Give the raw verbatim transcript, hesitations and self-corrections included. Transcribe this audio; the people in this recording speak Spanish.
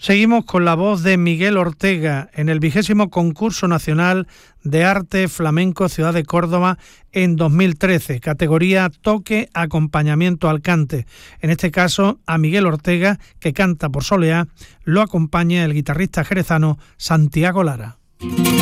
Seguimos con la voz de Miguel Ortega en el vigésimo concurso nacional de arte flamenco Ciudad de Córdoba en dos mil trece, categoría toque acompañamiento al cante. En este caso, a Miguel Ortega, que canta por soleá, lo acompaña el guitarrista jerezano Santiago Lara.